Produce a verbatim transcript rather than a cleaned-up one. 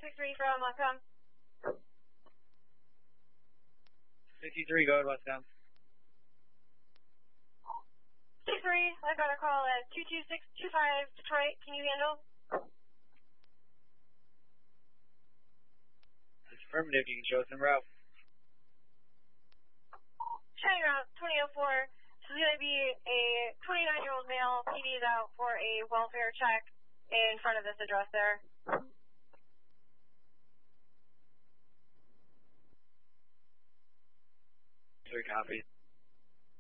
fifty-three from Westcom. fifty-three, go ahead, Westcom. fifty-three, I got a call at two two six two five Detroit. Can you handle? It's affirmative, you can show us en route. Showing route twenty oh four. This is going to be a twenty-nine-year-old male. P D's out for a welfare check in front of this address there. Three copies.